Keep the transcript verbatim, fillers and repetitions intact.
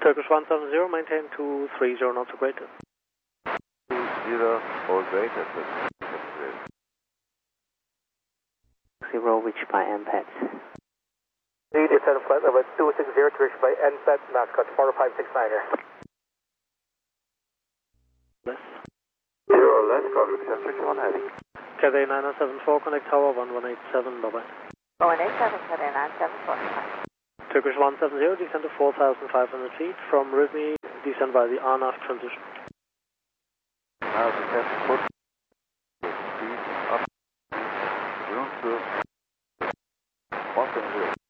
Turkish one seven zero, maintain two three zero knots or greater. two zero or greater. Zero reached by M PAD. Lead descent flight level two six zero to reach by N PAD, Mascot four five six niner. Less. Zero less, cover descent three one heading. Cathay nine nine seven four, connect tower one one eight seven, bye bye. one eight seven, Cathay nine seven four. Turkish one seven zero, descend to four thousand five hundred feet. From Rhythmi, descend by the R N A V transition. Now descend foot. Speed up. Room to one seven zero.